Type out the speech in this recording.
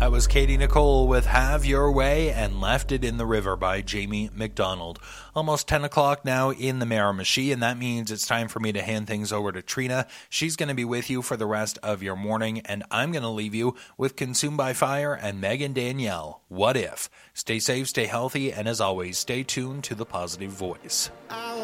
That was Katie Nicole with Have Your Way and Left It in the River by Jamie McDonald. Almost 10 o'clock now in the Miramichi, and that means it's time for me to hand things over to Trina. She's going to be with you for the rest of your morning, and I'm going to leave you with Consumed by Fire and Megan Danielle. What If? Stay safe, stay healthy, and as always, stay tuned to The Positive Voice.